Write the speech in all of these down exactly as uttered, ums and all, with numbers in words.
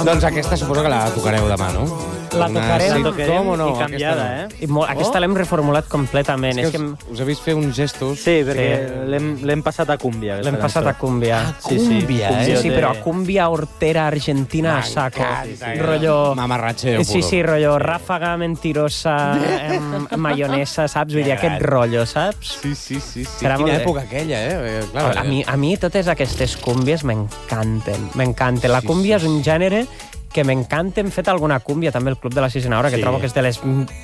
Doncs aquesta suposo que la tocareu demà, no? La tocarem, sí, la tocarem com o no? i canviada, Aquesta eh? I molt, oh. Aquesta l'hem reformulat completament. És que, és que us, us he vist fer uns gestos. Sí, perquè Sí. l'hem passat a cúmbia. L'hem passat a cúmbia. Ah, cúmbia, eh? Sí, sí, de- però cúmbia hortera argentina a saco. Rollo... Mamarratxeo Sí, puro. sí, rollo ráfaga, mentirosa, em, maionesa, saps? Vull dir, aquest rotllo, saps? Sí, sí, sí. sí. Serà Quina molt bé. època aquella, eh? eh clar, A mi, a mi totes aquestes cúmbies m'encanten, m'encanten. La Sí, cúmbia sí, és un gènere que m'encanta. Hem fet alguna cúmbia, també, el Club de la Sisena Hora, que Sí. trobo que és de les,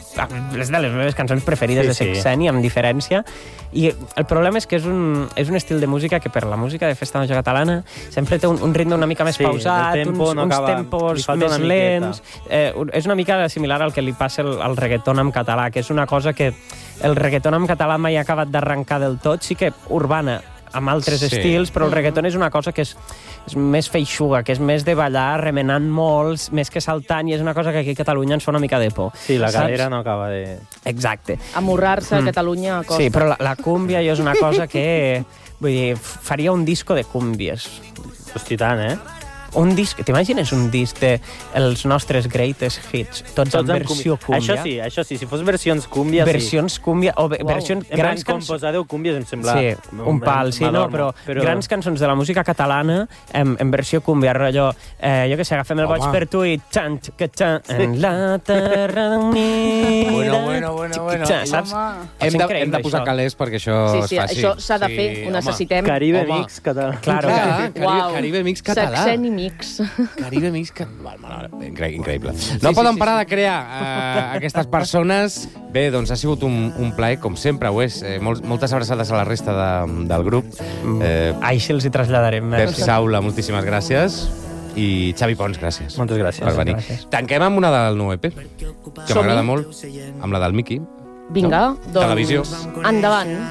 és de les meves cançons preferides Sí, de sí. Sexeni, amb diferència. I el problema és que és un, és un estil de música que per la música de festa major catalana sempre té un, un ritme una mica més Sí, pausat, el tempo uns, no uns acaba- li tempos falta més una miqueta. lents. Eh, un- és una mica similar al que li passa al, al reggaeton en català, que és una cosa que el reggaeton en català mai ha acabat d'arrencar del tot, sí que urbana, amb altres Sí. estils, però el reggaeton és una cosa que és, és més feixuga, que és més de ballar, remenant molts, més que saltant, i és una cosa que aquí a Catalunya ens fa una mica de por. Sí, la saps? galera no acaba de... Exacte. Amorrar-se a Mm. Catalunya costa. Sí, però la, la cúmbia jo és una cosa que... Vull dir, faria un disco de cúmbies. Hosti, tant, eh? Un disc... T'imagines un disc de els nostres greatest hits, tots, tots en versió cúmbia? Això sí, això sí, si fos versions cúmbia, Versions cúmbia, o ve, sí. versions... En plan, grans com cançons... posar deu cúmbies em sembla... Sí, un pal, sí, no, però, però... grans cançons de la música catalana en, en versió cúmbia, rotllo, eh, jo què sé, agafem el Home. boig per tu i tant, que tant, en la terra humida... Bueno, bueno, bueno, bueno. Saps? Home. Hem de, hem de Increïble, posar això. calés perquè això Sí, es sí, faci. això s'ha de Sí, fer, ho home. necessitem. Caribe Home. Mix català. Claro, Clar, clar. Caribe, Uau. Caribe Mix català. Saxeni Mix. Caribe Mix català. Incre increïble. No poden parar de crear uh, aquestes persones. Bé, doncs ha sigut un, un plaer, com sempre ho és. Eh, molt, moltes abraçades a la resta de, del grup. Eh, Així els hi traslladarem. Pep merci. Saula, moltíssimes gràcies. I Xavi Pons, gràcies. Moltes gràcies. Per venir. Gràcies. Tanquem amb una del nou E P, que Som-hi. m'agrada molt, amb la del Miqui. Vinga, doncs... Televisió. Endavant.